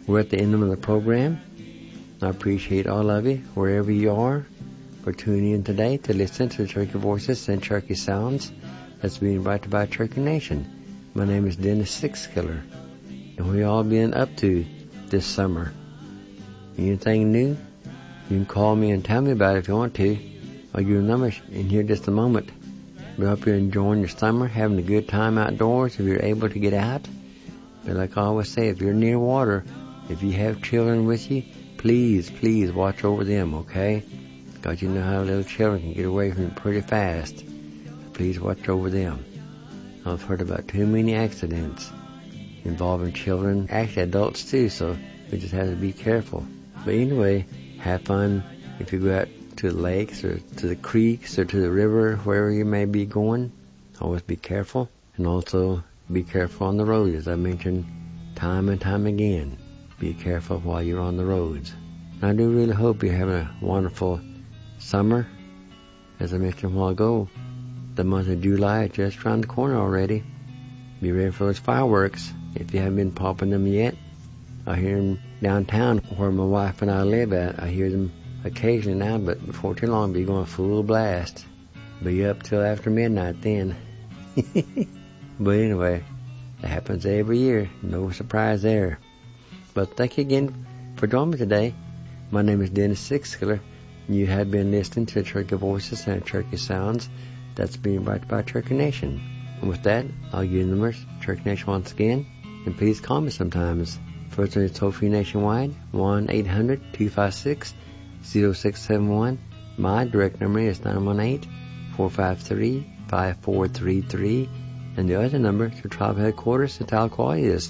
We're at the end of the program. I appreciate all of you, wherever you are, for tuning in today to listen to the Cherokee Voices and Cherokee Sounds that's being brought to you by Cherokee Nation. My name is Dennis Sixkiller, and we all been up to this summer. Anything new? You can call me and tell me about it if you want to. I'll give you a number in here just a moment. We hope you're enjoying your summer, having a good time outdoors if you're able to get out. But like I always say, if you're near water, if you have children with you, please watch over them, okay? Because you know how little children can get away from you pretty fast. So please watch over them. I've heard about too many accidents involving children, actually adults too, so we just have to be careful. But anyway, have fun if you go out to the lakes or to the creeks or to the river, wherever you may be going. Always be careful, and also be careful on the road, as I mentioned time and time again. Be careful while you're on the roads. And I do really hope you're having a wonderful summer. As I mentioned a while ago, the month of July is just around the corner already. Be ready for those fireworks if you haven't been popping them yet. I hear them downtown where my wife and I live at. I hear them occasionally now, but before too long, be going full blast. Be up till after midnight then. But anyway, it happens every year. No surprise there. But thank you again for joining me today. My name is Dennis Sixkiller. You have been listening to Cherokee Voices and Cherokee Sounds that's being brought by Cherokee Nation. And with that, I'll give you the numbers, Cherokee Nation once again. And please call me sometimes. First one is toll-free nationwide, 1-800-256-0671. My direct number is 918-453-5433. And the other number to Tribe Headquarters in Tahlequah is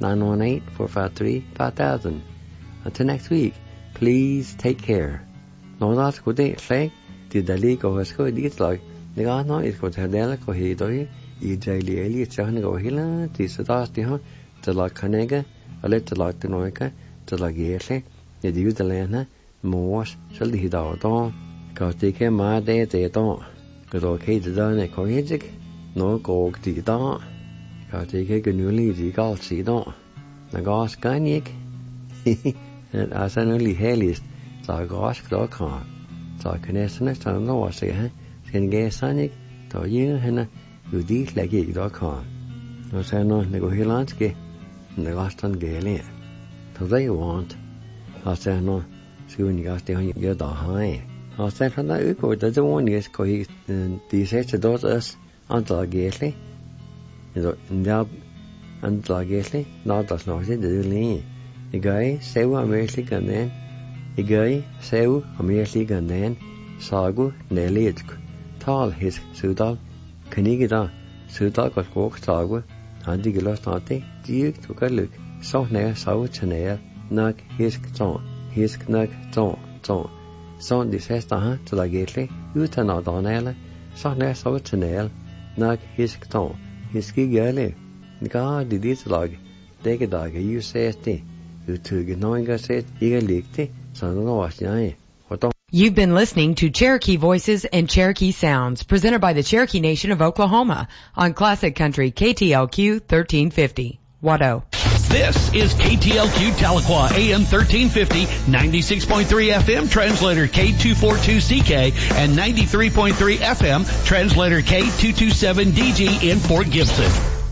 918-453-5000. Until next week, please take care. Nó đó của thế sẽ từ đại lý của họ đi lại nếu nó ít của thời gian là của họ tới ý giải lý lý cho nó gọi là thì sẽ đó thì họ từ lại cái này cái ở đây từ lại từ nói cái từ lại ghé sẽ để điều từ lên ha mua sẽ đi đào to có thì cái mà để to cái rồi cái từ đó này có hết chứ nó có gì đó có thì cái nửa ly gì có gì đó là có cái nhỉ à sao nó lì hay lì tại có đó còn tại cái này nó sao nóว่าสิฮะเห็นแกซะนี่ต่อยื้อให้นะอยู่ดีแหละกี่đó còn nó sao nó này có hiểu lắm chứ nó có tan ghê liền thôi they want họ sao nó siêu những cái tiếng Nhật giờ đó hay họ sao nó ước của tôi muốn những cái tí sẽ cho đó us anh ta ghê đấy rồi nhau anh ta ghê đấy nó ta nói sẽ được liền cái xéo American nên cái xéo American nên sagu neliet tal his sudal kanigida sudal got walk sagu andi gelos nate dik to kaluk so ne sau chane nak his knak ton son disesta ha to la getle utana donela so ne sau chane nak his ton his gale nika didit lag dege dag you say te utuge noinga set iga likte so no wasnai. You've been listening to Cherokee Voices and Cherokee Sounds, presented by the Cherokee Nation of Oklahoma on Classic Country KTLQ 1350. Watto. This is KTLQ Tahlequah AM 1350, 96.3 FM, translator K242CK, and 93.3 FM, translator K227DG in Fort Gibson.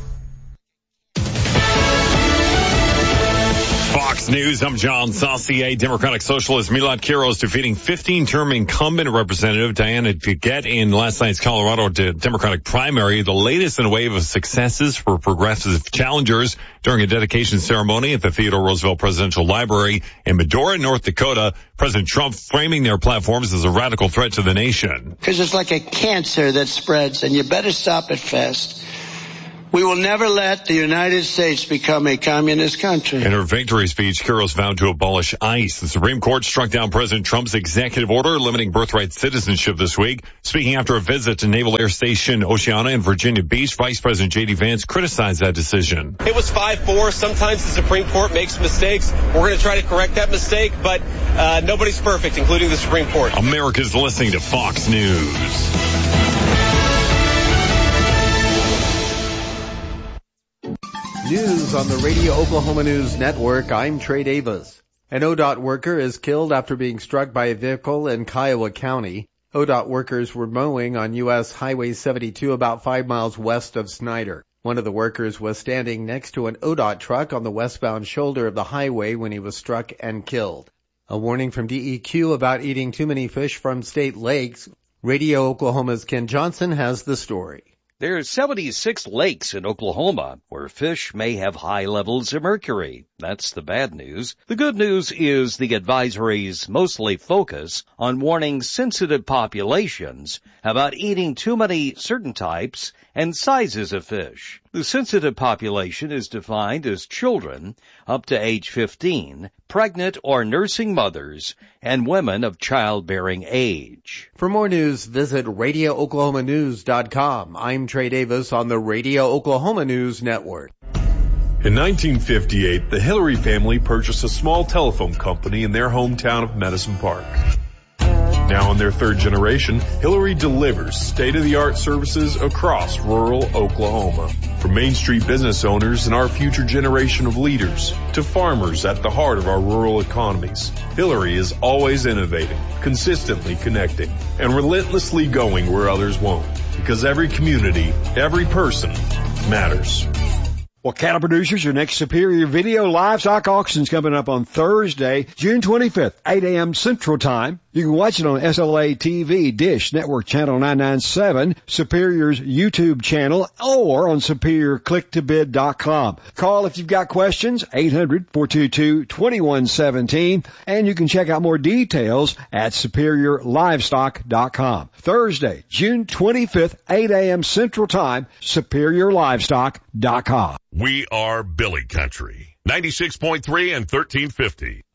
Fox News, I'm John Saucier. Democratic Socialist Milad Quiros defeating 15-term incumbent Representative Diana Duquette in last night's Colorado Democratic primary, the latest in a wave of successes for progressive challengers during a dedication ceremony at the Theodore Roosevelt Presidential Library in Medora, North Dakota. President Trump framing their platforms as a radical threat to the nation. Because it's like a cancer that spreads, and you better stop it fast. We will never let the United States become a communist country. In her victory speech, Quiros vowed to abolish ICE. The Supreme Court struck down President Trump's executive order limiting birthright citizenship this week. Speaking after a visit to Naval Air Station Oceana in Virginia Beach, Vice President J.D. Vance criticized that decision. It was 5-4. Sometimes the Supreme Court makes mistakes. We're going to try to correct that mistake, but nobody's perfect, including the Supreme Court. America's listening to Fox News. News on the Radio Oklahoma News Network. I'm Trey Davis. An ODOT worker is killed after being struck by a vehicle in Kiowa County. ODOT workers were mowing on U.S. Highway 72 about 5 miles west of Snyder. One of the workers was standing next to an ODOT truck on the westbound shoulder of the highway when he was struck and killed. A warning from DEQ about eating too many fish from state lakes. Radio Oklahoma's Ken Johnson has the story. There are 76 lakes in Oklahoma where fish may have high levels of mercury. That's the bad news. The good news is the advisories mostly focus on warning sensitive populations about eating too many certain types and sizes of fish. The sensitive population is defined as children up to age 15, pregnant or nursing mothers, and women of childbearing age. For more news, visit RadioOklahomaNews.com. I'm Trey Davis on the Radio Oklahoma News Network. In 1958, the Hillary family purchased a small telephone company in their hometown of Medicine Park. Now in their third generation, Hillary delivers state-of-the-art services across rural Oklahoma. From Main Street business owners and our future generation of leaders to farmers at the heart of our rural economies, Hillary is always innovating, consistently connecting, and relentlessly going where others won't. Because every community, every person matters. Well, cattle producers, your next Superior Video Livestock Auction's coming up on Thursday, June 25th, 8 a.m. Central Time. You can watch it on SLA TV, Dish Network Channel 997, Superior's YouTube channel, or on SuperiorClickToBid.com. Call if you've got questions, 800-422-2117, and you can check out more details at SuperiorLivestock.com. Thursday, June 25th, 8 a.m. Central Time, SuperiorLivestock.com. We are Billy Country, 96.3 and 1350.